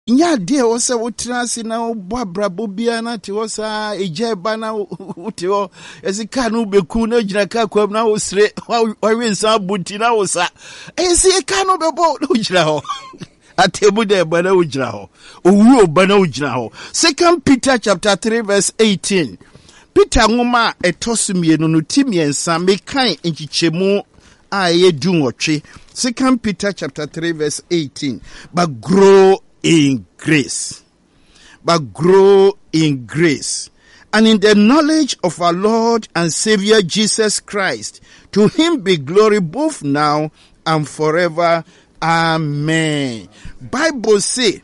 nya de wo se wotra si na wo abrabo bia na te wo sa eje ba na wo te wo esika no beku na gyina ka kwam na wo sire wa wensa buti na wo sa esika no bebo no gyina ho atebu de ba na wo gyina ho owu ba na wo gyina ho. 2 Peter chapter 3 verse 18. Peter ngoma etosumienu no timiensa mekan enchichemu aye dunwotwe. 2 Peter chapter 3 verse 18. But grow in grace. But grow in grace. And in the knowledge of our Lord and Savior Jesus Christ. To him be glory both now and forever. Amen. Bible say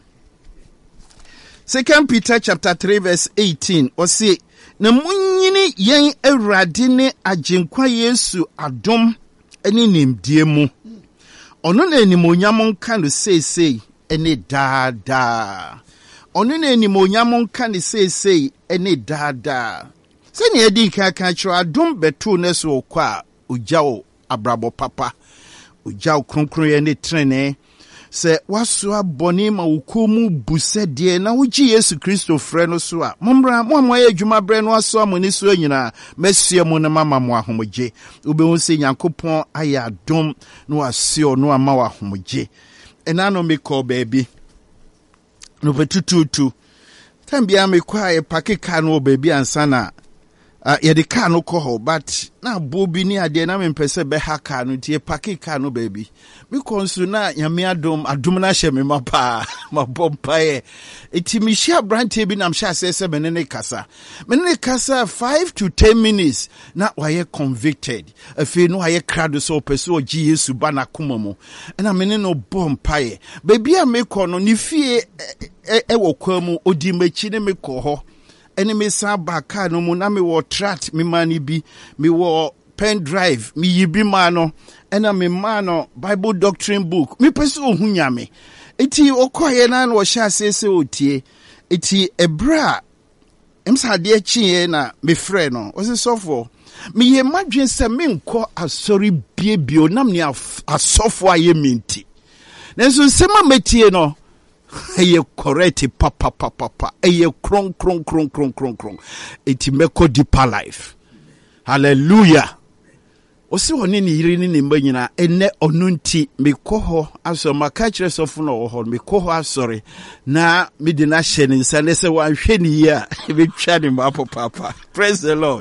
2 Peter chapter 3 verse 18. Or say, na munyini yen Awurade ne agenkwa Yesu adom ene nimdie mu. Ono na animonyam nka no seesei ene daadaa. Ono na animonyam nka no seesei ene daadaa. Se ne edi nka chiro adom beto ne so kwa ugyawo abrabo papa. Ugyawo kronkron ye ne trene. Se waso aboni ma ukomu buse de na wuji Yesu Kristo frɛ no so a momra mo adwuma brɛ no aso amoni so nyina mesie mo ne mama mo ahomgye ubehu se Nyankopɔn ayɛ adom no asio no ama wa ahomgye ena no me call baby no betututu tambia me kwa e pakeka no baby ansana ye de car no ko but na bobi ni ade na me pese be ha car no tie pake car no baby me konsu na nyame adom na hye me mapa mabompa e iti mi hia brante bi na mhya sese me ne kasa 5 to 10 minutes na waye convicted afi no waye krado so pese o gi Yesu ba na koma mu na me ne no bompa e baby a me ko no ni fie e wo kwa mu odi machi ne me ko ho enemy saba car no mu na me wo tract me mani bi me wo pen drive me yibi mano ena me mano Bible doctrine book me pese ohunya me eti okoye na wo hya sese otie eti ebra emsa de chie na me frɛ no o se sofo me ye madwen se me nko asori biebio nam ne asofo aye minti nenso sema metie no eye correct papa eye kron eti meko deeper life. Hallelujah. Osi woni ni yiri ni mba nyina ene onunti mekoho aso maka kire sofo no ho mekoho asori na me di na hye ni nsa ne se wan hwe ni ya be twa ni ma papa. Praise the Lord.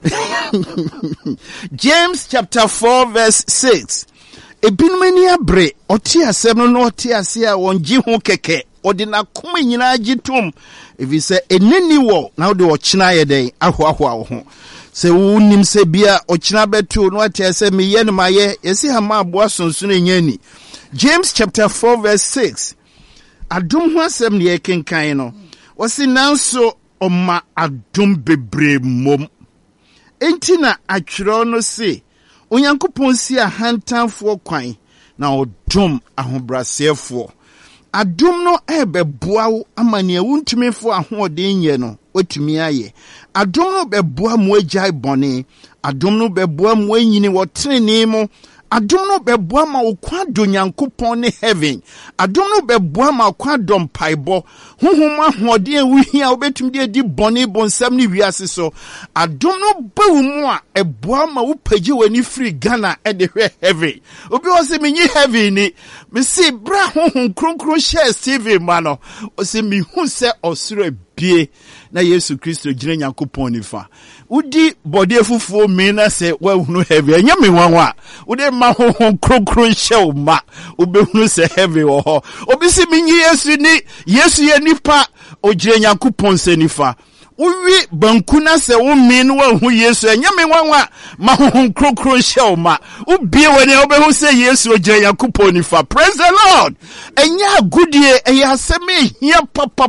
James chapter 4 verse 6. Ebinmani abre oti asem no oti ase a wonji ho keke odi na koma nyina gitum evi se eneni wo na odi wo kina ye den ahoahoa ho se wonim se bia okina betu no ati ase meye ne maye yesi ha ma aboa sonsono nyani. James chapter 4 verse 6. Adom ho asem ne yekenkan no wosi nanso oma adom bebre mom enti na atwero no se Onyankopɔn si ahantanfo kwan na odom ahobrasefo. Adom no ebeboa wo amane awuntumefo ahoɔden ye no otumi aye. Adom no beboa mo agyae bɔne. Adom no beboa mo anyini wo trenee mo. Adom no beboa ma okwa do Nyankopɔn ne heaven. Adom no beboa ma okwa do mpaibo. Honhom ahoɔden awuhia obetum de di bɔne bonsam ne wiase so. Adom no bawu mu a eboa ma wo pagye wani free Ghana e de hwe heaven. Obi wo se menyi heaven ni. Me se bra honhom kronkron share Steven ma no. O se mi hu se osoro bie na Yesu Kristo gire Nyankopɔn nifa. Udi body fufuo me na se wa hunu heaven. Enya me wanwa. Ude ma honhom kronkron share ma. Obehunu se heaven wo ho. Obi se menyi Yesu ni Yesu ye nipa ogire Nyankopɔn se nifa. Uwi bankuna se wo minu wa hu Yesu enyame wanwa ma honhom kronkron hye ma ubie woni obehu se Yesu ogire Nyankopɔn nifa. Praise the Lord. Enya agudie eya aseme hia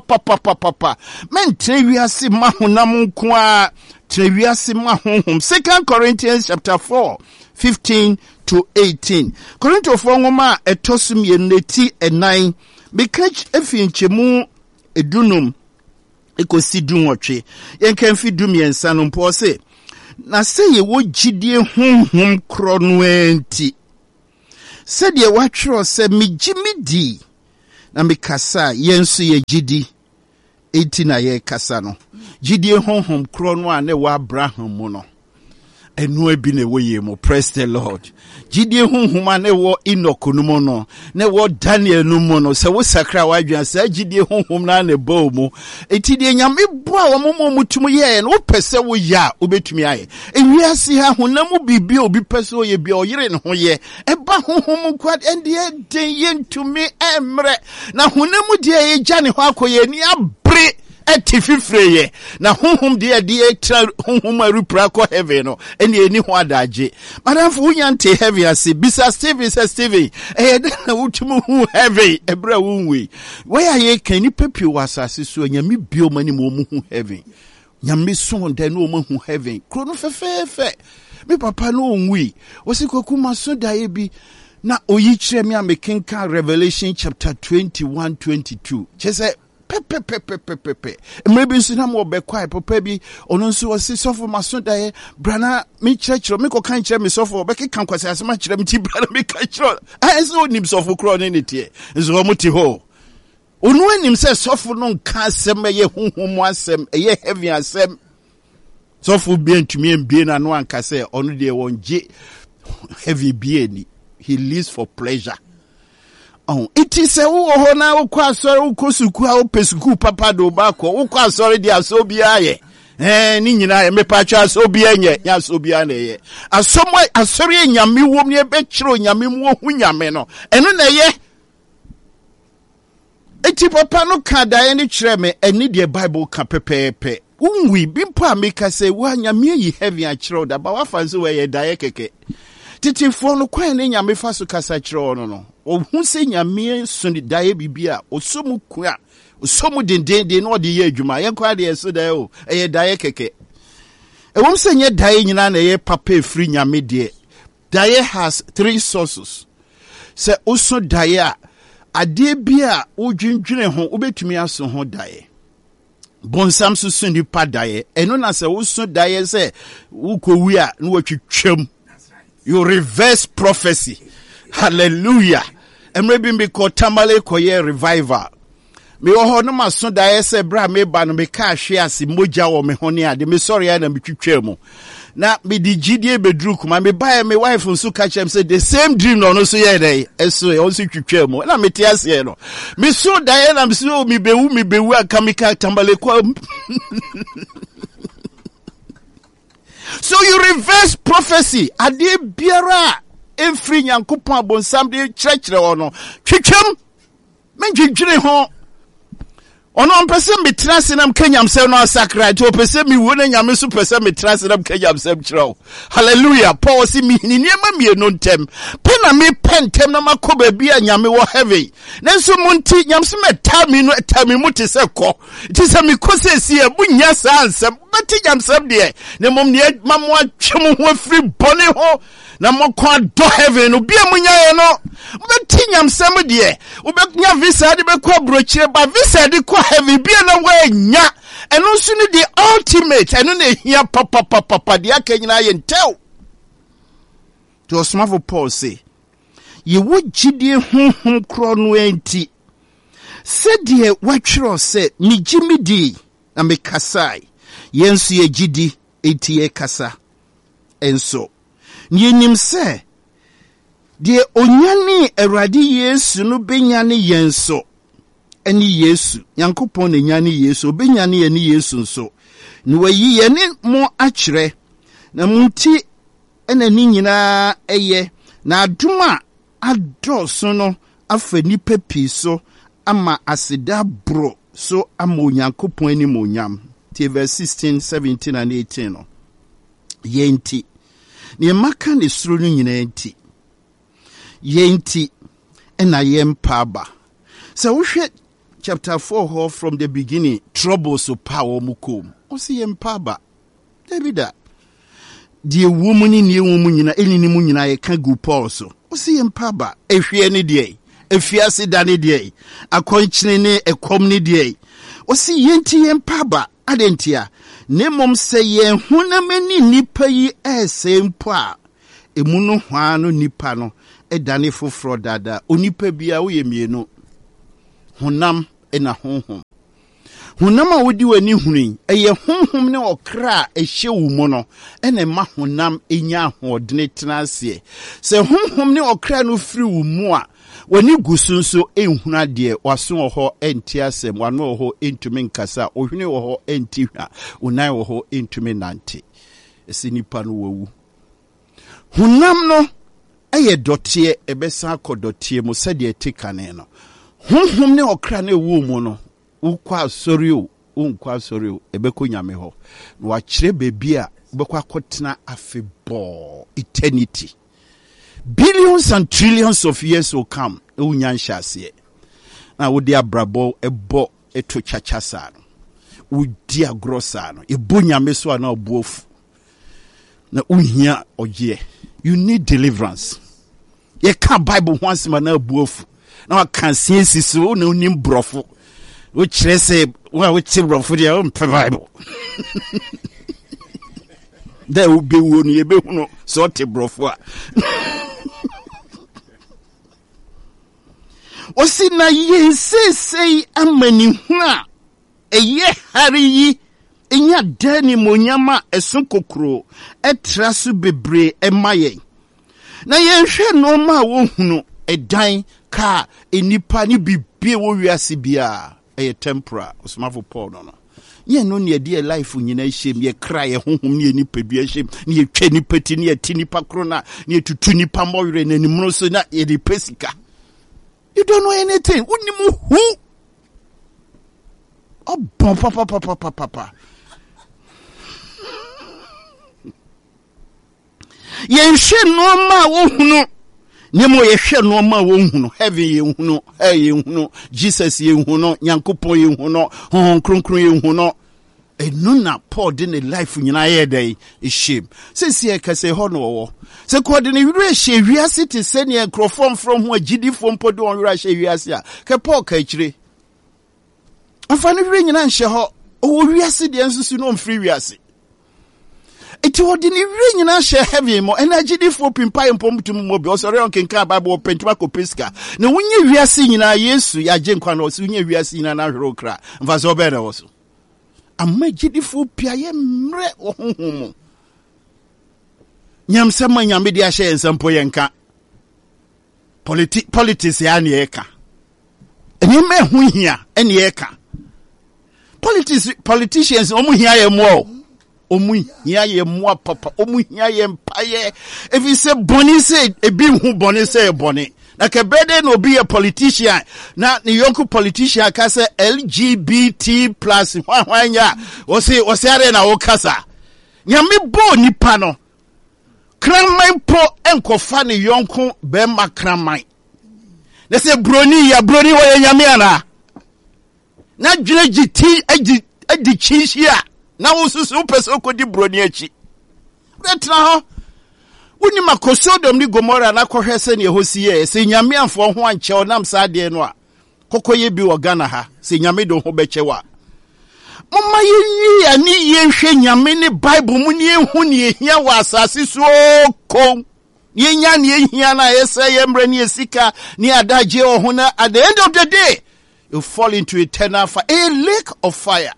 papa men trewiase ma honam nko a trewiase ma honhom. 2 Corinthians chapter 4 15 to 18. Corinthians ngoma etosum yeneti enan bekach efinchemu edunum ekosi dunwotwe yenkan fi dum yensa no mpo se na se ye wo gidie honhom kro no enti se de watwero se migimidi na me kasa yensu ye gidi eti na ye kasa no gidi honhom kro no a ne wa Abraham mu no enu ebi ne wo ye mo. Praise the Lord. Gidi honhom a ne wo Enoch no mo no ne wo Daniel no mo no se wo sakra wa adwan se gidi honhom na ne bo mu eti de nyame bo a wo mo mutum ye no pese wo ya obetumi aye ewiase ha honam bibi obi pese wo ye bia oyire ne ho ye eba honhom kwad ende den ye ntumi emre na honam de ye gya ne ho akoye ni abre etififreye na honhom de tra honhom arupra ko heaven no ene eni ho adaje madam fu nyante heaven ase bisa Steven na wutumu hu heaven ebra wunwe where ye kan ni pepi wasase so nyame bio mani mo mu hu heaven nyame so nda no mo hu heaven krono fefefe me papa no onwi osikwaku maso dae bi na oyi kire me amekenka Revelation chapter 21-22 chese pepe mrebi nso na mo be kwai papa bi ono nso wasi sofo maso dae brana me church me ko kan kire me sofo be kan kwase asema kire me ti brana me kan kire eso onim sofo kro ne netie nso mo ti ho onu anim se sofo no nka asem ye honhom asem ye heavy asem sofo bi ntumi embie na no anka se onu de wonje heavy bi ni he lives for pleasure. Oh, it is a who na ukwaso ukosuku a opesuku papa do bako ukwaso de aso bia ye ni nyina ye mepacho aso bia nye nya aso bia na ye asomwe asori nyame wom ne be kiro nyame mu hu nyame no eno na ye eti papa no ka da ni kire me eni de Bible ka pepepe unwi bimpo ameka se wa nyame yi heavy a kiro da ba wa fanso we ye da ye keke titifo no kwan ne nyame fa so kasa kiro no ohun se nyame so ni dae bibia osomu kwa osomu dendenden no de ye adwuma ye kwa de so dae o eye dae keke ewom se nye dae nyina na ye papa free nyame de dae has 3 sources se oso dae a ade bia odwindwene ho obetumi aso ho dae bonsam so so ni pa dae eno na se oso dae se ukowi a no watwitwam you reverse prophecy. Hallelujah. Emre bi ko tamale ko ye revival. Me ho no maso da se bra me ba no me ka hwe ase moja wo me hone ade me sorry na me twitwa mu. Na me di gidie bedru kuma me ba me wife nso ka chem say the same dream no so ye dey eso e onso twitwa mu. Na me tie ase no. Me so da na me so me bewu aka me ka tamale ko. So you reverse prophecy. Ade biara every Yankopon abonsam de church ono twetwam menjidwire ho ono mpese metrase nam kanyam se no asakra to pese mi wo na nyame so pese metrase nam kanyam se mkiro. Hallelujah. Paul si mi ni niema mi no ntem pe na me pentem na makoba bia nyame wo heaven nanso munti nyam se meta mi no eta mi muti se ko ti se mi kosesi e bunya sa ansem beti nyam sem de ne mom ne mamwa twem ho afri bone ho na mokwa do heaven obi amunya ye no beti nyam sem de obenya visa de be kwa brochire ba visa de kwa heaven bia na wa nya eno so ne the ultimate eno na hia papa de akanyina ye ntew to osmafo Paul say ye wo gidie honhom kro no enti se de watwero se mi gimidi na me kasai yensu ye gidi eti ye kasa enso ni nim se de onyane Awurade Yesu no benyane yenso eni Yesu Yankopon ne nyane Yesu benyane ye ni Yesu nso ni wayi ye ne mo akire na munti ena ni nyina eye na adoma adoso no afa nipa pi so ama aseda bro so ama Onyankopon ani monyam verse 16, 17 and 18 no yenti ni maka ne suro no nyina enti yenti ena yempaba so wohwe chapter 4 from the beginning troubles so power mukom o si yempaba David die womuni ne womu nyina enini mu nyina ye ka gu Paul so o si yempaba ehwe ne de efiase dane de akonkyene ne ekom ne de o si yenti yempaba adentia nemom se ye hunamani nipa yi esempo a emu no hwa no nipa no edane foforo dada onipa bia wo ye mienu honam ena honhom. Honam a wodi wani hunu eye honhom ne okra ehye wo mu no ena ma honam enya ahodene tenase. Se honhom ne okra no firi wo mu a wani gusunso ehuna de waso ho enti asem wano ho entumi nkasa ohwene ho enti hwa unan ho entumi nante. Esinipa no wawu. Honam no eye dotie ebesa akodotie mu sede etikane no. Honhom ne okra ne wo mu no ukwa sorio unkwa sorio ebeko nyame ho na wachire bebi a ubekwa kotena afebo eternity. Billions and trillions of years will come unyanshase na wodi abrabo ebo eto chachasa no wodi agrosa no ebo nyame so na obuofu na unhia oje. You need deliverance. Ye ka Bible once man na obuofu na kan sensi so na unim brofo which say well which brofo dey on Bible. There will be one ye be no sort brofo a osi na ye say amani huna eye hari yi enya dani monyama esunkokro etrasu bebre emaye na ye hwe no ma wo hunu edan ka enipa ni bibie wo wiase bia eye tempera osmafo Paul no ye no ne de life nyina hiem ye kra ye honhom ne enipa bia hiem ne ye twa nipa ti ne ye ti nipa krona ne tutu nipa mowere na nimro so na ye de pesika. You don't know anything. Unimu who? Oh, papa. Ye she no ma wo hunu. Nemo ye she no ma wo hunu. Heaven ye hunu, hey ye hunu, Jesus ye hunu, Nyankopon ye hunu, hon kronkron ye hunu. Enuna Paul de ne life nyina ye dey shame. Sesi e kase ho no wo. Se ko de ne wira hye wiase te se ne enkrofom from ho agidi fom podo on wira hye wiase a. Ke Paul ka kire. Afa ne wira nyina nhye ho. O wiase de ensusu no mfiri wiase. Eti wo de ne wira nyina hye heaven mo agidi fo pimpa empomtum mo bi osore on kenka Bible pentima ko peska. Ne wonye wiase nyina Yesu ya je nkwa no so wonye wiase nyina na hwero kra. Mfa so be na wo so. Amagidifo pia ye mre ohunhum nyamsema nyame de ahye ensampo yenka politics ya ne eka eni me hu hia eni eka politicians omu hia ye mo omu hia ye mo papa omu hia ye mpaye if you say boni say ebi hu boni say boni na ke bede no be a politician na ni yonku politician ka say LGBT+ hwanya o se are na wo kasa nyame bo nipa no kraman po enkofa ni yonku be ma kraman na se broni wo nyame ana na dwene giti adi chinhia na wo susu peso ko di broni achi retra ho Uni makosodom ni Gomora na kohwese ne hosiye se nyame amfo ho anche onam saade no a kokoye bi ogana ha se nyame do ho bechewa mama yi ani ye hwe nyame ne Bible mu ne ehu ne ehia wa asase so ko ye nya ne ehia na yese ye mre ne esika ne adaje o ho na at the end of the day you fall into eternal fire, a lake of fire.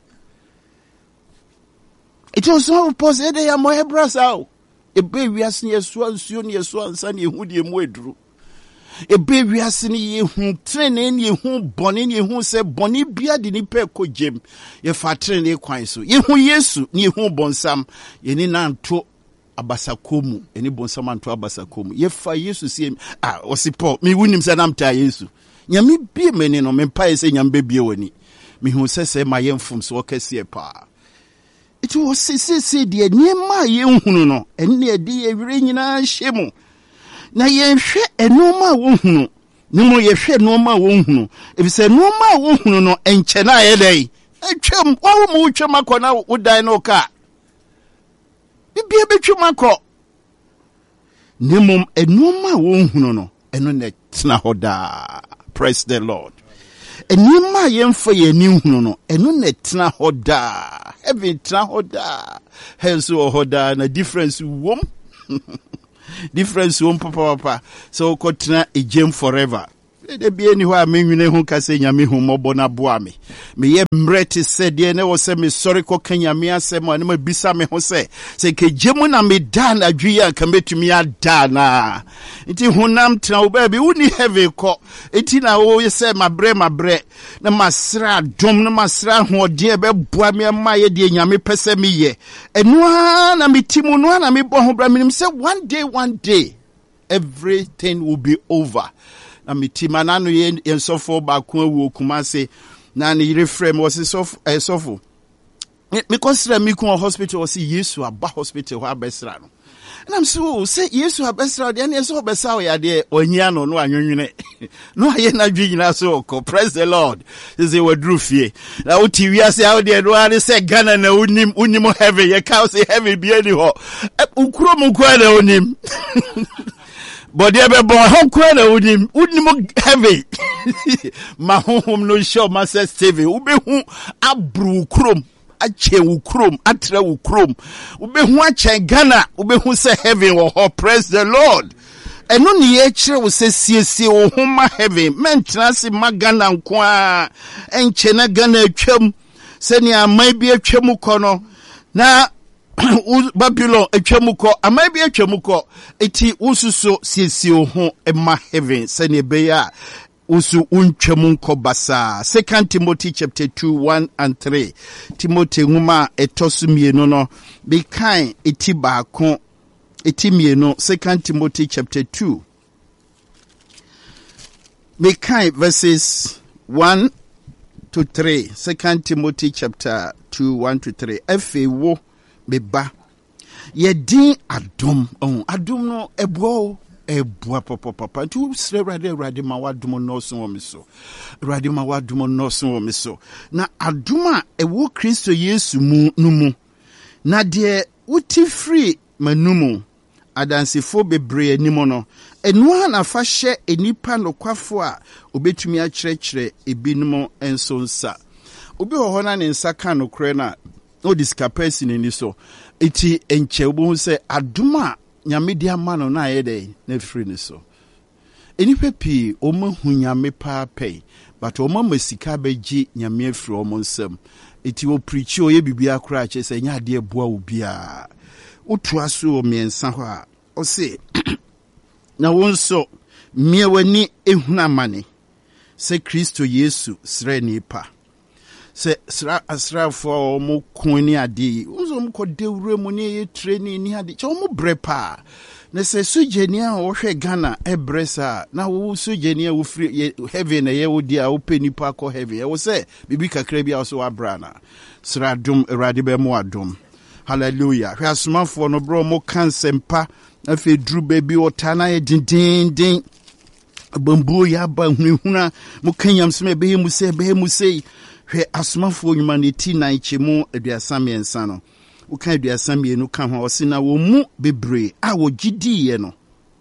It was so posed ya mo hebrasa ebe wiase ye so ansuo ne so ansa ne ehu de mu eduru ebe wiase ne ye hu trene ne ye hu bone ne ye hu se bone bia de ni pe ko jem ye fa trene kwan so ye hu Yesu ne ye hu bonsam ye ni nanto abasakomu eni bonsam anto abasakomu ye fa Yesu sie osipo mi wunim se nam ta Yesu nyame bie meni no me pa se nyame bie wani mi hu se ma ye mfum so kase pa. It was say dear near my young no, and near dear ring shemu. Na ye she a no ma won no more ye she no ma won. If say no ma won no, and chena a day. A chum, all mucha macona would die no car. Be a bit chumaco. Nimum a no ma won no, and on that snahoda. Praise the Lord. And you my young for ye new no, and no netna hoda, heavy tra hoda, hence or hoda, and a difference womb, papa, so cotna a gem forever. de bi eni ho a menwene ho kase nyame hu mobo na boa me ye mrete se de ne wo se me sori ko kanyame asem ani ma bisa me ho se ke jemu na me da na dwi ya ka metumi ada na nti honam tena wo ba bi uni heaven ko eti na wo se mabre na masra dom na masra ho de be boa me ma ye de nyame pese me ye eno na metimu no na me bo ho bra me say one day everything will be over. Na mitima nanu yen sofo ba ko awu Kumase na ne reframe was sofo me consider me ko hospital was Yesu aba hospital ho abesra no and I'm so say Yesu abesra de na so besa ya de onyia no anwunwene no aye na dwinyina so ko praise the Lord say wadru fie na uti wiase how de no ane say Ghana na unim heaven ye ka say heaven bi ani ho ukuro mu kwa na unim but they be born home kwena unim heavy ma home no show master Steve ubehu abru krom ache wu krom atra wu krom ubehu ache Ghana ubehu say heaven wo praise the Lord eno ni ye kire wo se siesie wo homa heaven mentra se magana nko a enche na Ghana atwam se ni amai bi atwam kono na Babylon etwamuko amabi etwamuko eti ususo siesio ho ema heaven sene beya usu untwamunko basa 2 Timothy chapter 2:1 and 3 Timothy nguma etosu mienu no be kan eti baako eti mienu 2 Timothy chapter 2 be kan verses 1 to 3 2 Timothy chapter 2:1 to 3 efewo beba ye din adom no ebua papa tu sre rade ma wadom no so wo meso rade ma wadom no so wo meso na adoma ewo Kristo Yesu mu numu na de uti free manumu adansefo bebre animo no eno na fa hye enipa nokwafo a obetumi a kyerɛkyerɛ ebinom enso nsa obi ho na ne nsa ka no kre na no discapacity ni so iti enche obo se aduma nyame dia ma no na ayede na free ni so enipa pi o ma hu nyame pa pay but o ma masika beji nyame afri o mo nsam iti o preach o ye bibia kra che se nya ade boa obia utua so o miensa ho a o se na wonso miewani ehuna mane se Kristo Yesu sre ni pa se asra for mo kuni ade uzo mko dewure mu ne training ni ade che mo brepa na se sujeni a wo hwe Ghana ebresa na wo sujeni a wo free heaven ye wo dia wo penipa ko heaven ye wo se bibi kakra bia so abrana sra dum erade be mo adum hallelujah hwe asomafo no bro mo kansempa afi dru baby otana ye din bambu ya ba hunhuna mo kanyam sme be mu se hwe asomafo humanity na ichemu aduasamiensa no uka aduasamienu ka ho osina wo mu bebre a wo gidiye no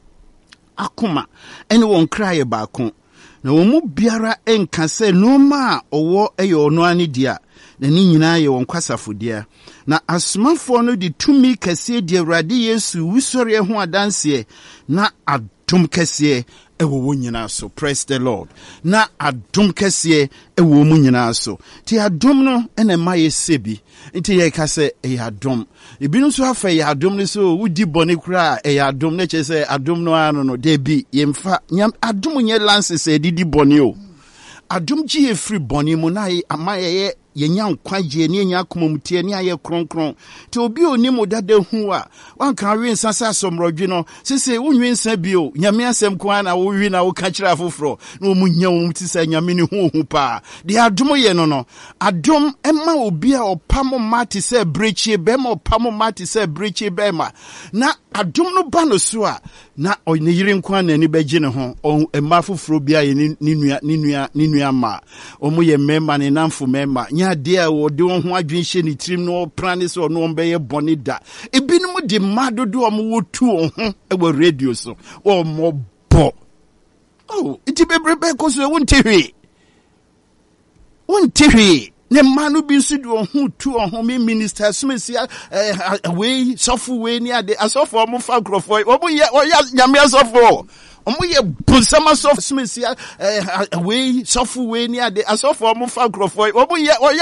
akoma ene won kraye baako na wo mu biara enka se no ma owo eyo no ani dia na ni nyina ye won kwasafodia na asomafo no di tumi kase di Awurade Yesu wusori ho adanse na adom kase ewo wo nyina so praise the Lord na adom kase ewo mu nyina so ti adom no ene maye sebi nti ye ka se e adom ebinu so afa ye adom ne so wudi bone kura e adom ne che se adom no ano no de bi ye mfa nyam adom nye lance se didi bone o adom ji e free bone mu na amaye yenya nkwaje ne yenya akomamutie ne aye kronkron te obi oni modada hu a wanka wi nsasa asomrodwe no sese wonwi nsa bio nyame asem kwa na wo wi na wo ka kira afoforo na o munya wo mti sa nyame ne hu pa de adom ye no adom ema obi a opamo mate se brechi be ma opamo mate se brechi be ma na adom no ba no so a na ne yire nkwa na ni beje ne ho ema afoforo bia ye ni nua ma o mu ye memba ne namfo memba dia wo de won ho adwenhye ni tirim no prane so no mbeye bone da ebinum de madodo o mo wotu ho e wo radio so o mo bo iti bebrebe ko so wonte hwe ne manu bi nso de ohun tu ohun me minister sumesia we sofo we ni ade asofo omo fa grofo omo ye nyame asofo omo ye busama sofo sumesia we sofo we ni ade asofo omo fa grofo omo ye